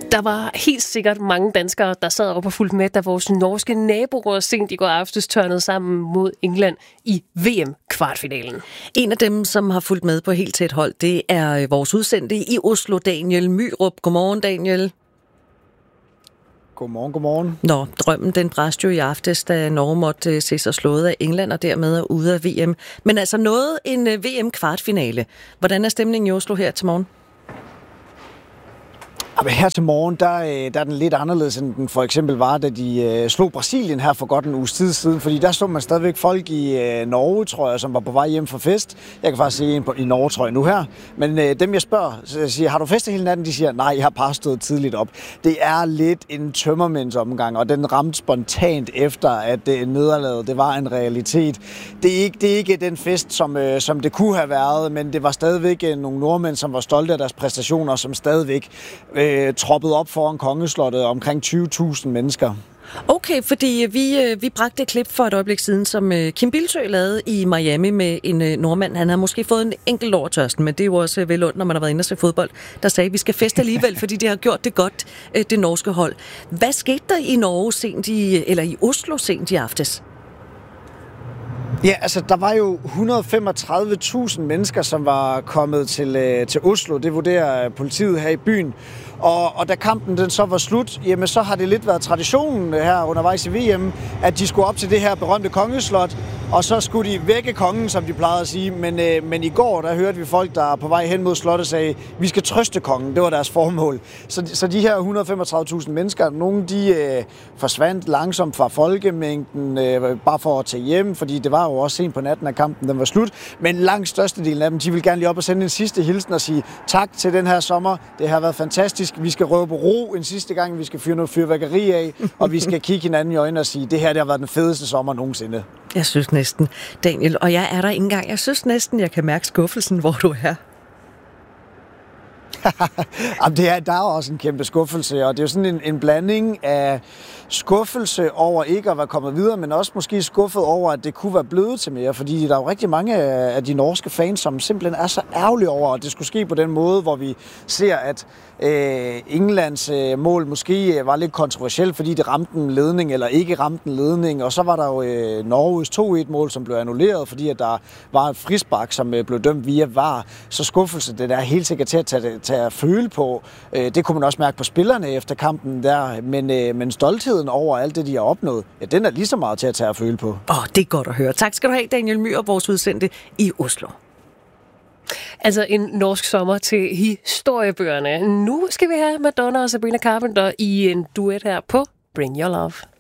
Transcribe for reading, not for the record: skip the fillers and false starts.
Der var helt sikkert mange danskere, der sad op og fulgte med, da vores norske naboer sent i går aftes tørnede sammen mod England i VM-kvartfinalen. En af dem, som har fulgt med på helt tæt hold, det er vores udsendte i Oslo, Daniel Myrup. Godmorgen, Daniel. Godmorgen. Nå, drømmen den bræste jo i aftes, da Norge måtte se sig slået af England og dermed er ude af VM. Men altså noget en VM-kvartfinale. Hvordan er stemningen i Oslo her til morgen? Her til morgen, der er den lidt anderledes, end den for eksempel var, da de slog Brasilien her for godt en uges tid siden. Fordi der stod man stadigvæk folk i Norge, tror jeg, som var på vej hjem fra fest. Jeg kan faktisk se en i Norge, tror jeg, nu her. Men dem, jeg spørger, siger, har du festet hele natten? De siger, nej, jeg har bare stået tidligt op. Det er lidt en tømmermændsomgang, og den ramte spontant efter, at nederlaget, det var en realitet. Det er ikke den fest, som det kunne have været, men det var stadigvæk nogle nordmænd, som var stolte af deres præstationer, som stadigvæk troppet op foran Kongeslottet, omkring 20.000 mennesker. Okay, fordi vi bragte et klip for et øjeblik siden, som Kim Bildsøe lavede i Miami med en nordmand. Han har måske fået en enkelt over tørsten, men det er jo også vel ondt, når man har været inde og se fodbold, der sagde, at vi skal feste alligevel, fordi de har gjort det godt, det norske hold. Hvad skete der i Norge i Oslo sent i aftes? Ja, altså der var jo 135.000 mennesker, som var kommet til Oslo. Det vurderer politiet her i byen. Og da kampen den så var slut, jamen så har det lidt været traditionen her undervejs i VM, at de skulle op til det her berømte kongeslot, og så skulle de vække kongen, som de plejede at sige. Men i går, der hørte vi folk, der på vej hen mod slottet, sagde, vi skal trøste kongen. Det var deres formål. Så de her 135.000 mennesker, nogle de forsvandt langsomt fra folkemængden, bare for at tage hjem, fordi det var jo også sent på natten, at kampen den var slut. Men langt størstedelen af dem, de vil gerne lige op og sende en sidste hilsen og sige tak til den her sommer. Det har været fantastisk. Vi skal råbe ro en sidste gang, vi skal fyre noget fyrværkeri af, og vi skal kigge hinanden i øjnene og sige, det her det har været den fedeste sommer nogensinde. Jeg synes næsten, Daniel, og jeg er der ikke engang. Jeg synes næsten, jeg kan mærke skuffelsen, hvor du er. Der er også en kæmpe skuffelse, og det er jo sådan en blanding af skuffelse over ikke at være kommet videre, men også måske skuffet over, at det kunne være blevet til mere, fordi der er jo rigtig mange af de norske fans, som simpelthen er så ærgerlige over, at det skulle ske på den måde, hvor vi ser, at Englands mål måske var lidt kontroversielt, fordi det ramte en ledning eller ikke ramte en ledning, og så var der jo Norges 2-1-mål, som blev annulleret, fordi at der var et frispark, som blev dømt via VAR. Så skuffelse, det er helt sikkert til at tage at føle på. Det kunne man også mærke på spillerne efter kampen der, men stoltheden over alt det, de har opnået, ja, den er lige så meget til at tage at føle på. Det er godt at høre. Tak skal du have, Daniel Myrup, vores udsendte i Oslo. Altså en norsk sommer til historiebøgerne. Nu skal vi have Madonna og Sabrina Carpenter i en duet her på Bring Your Love.